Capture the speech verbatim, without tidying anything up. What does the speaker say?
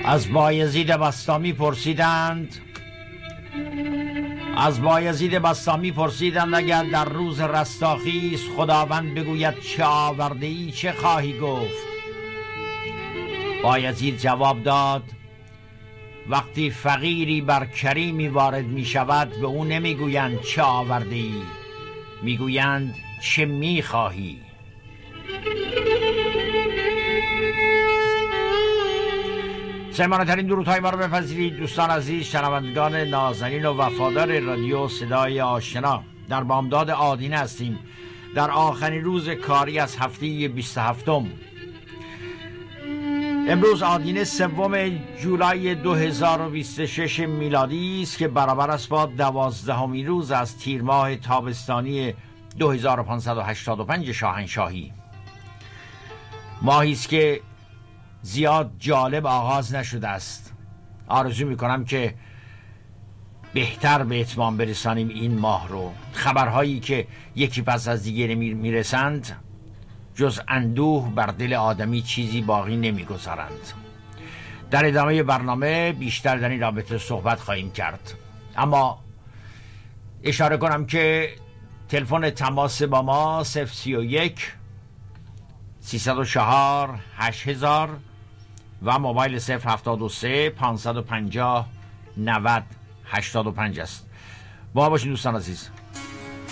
از بایزید بسطامی پرسیدند از بایزید بسطامی پرسیدند اگر در روز رستاخیز خداوند بگوید چه آورده ای چه خواهی گفت؟ بایزید جواب داد وقتی فقیری بر کریمی وارد می شود به او نمی گویند چه آورده ای، می گویند چه می خواهی. سیمانه درودهای ما رو بپذیرید دوستان عزیز، شنوندگان نازنین و وفادار رادیو صدای آشنا. در بامداد آدینه هستیم، در آخرین روز کاری از هفته بیست و هفتم. امروز آدینه سوم جولای دو هزار و بیست و شش میلادی است که برابر است با دوازدهمین روز از تیر ماه تابستانی دو هزار و پانصد و هشتاد و پنج شاهنشاهی. ماهی است که زیاد جالب آغاز نشده است. آرزو میکنم که بهتر به اتمام برسانیم این ماه رو. خبرهایی که یکی پس از دیگری میرسند جز اندوه بر دل آدمی چیزی باقی نمیگذارند. در ادامه برنامه بیشتر در این رابطه صحبت خواهیم کرد، اما اشاره کنم که تلفن تماس با ما صفر سی و یک سیصد و چهار هشت هزار و موبایل صفر هفتاد و سه پانصد و پنجاه نود هشتاد و پنج است. با ما باشین دوستان عزیز.